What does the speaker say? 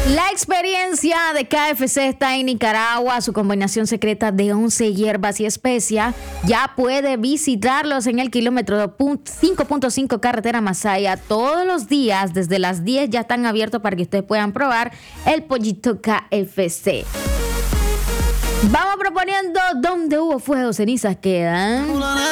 La experiencia de KFC está en Nicaragua. Su combinación secreta de 11 hierbas y especias. Ya puede visitarlos en el kilómetro 5.5 carretera Masaya todos los días. Desde las 10 ya están abiertos para que ustedes puedan probar el pollito KFC. Vamos proponiendo donde hubo fuego, cenizas quedan.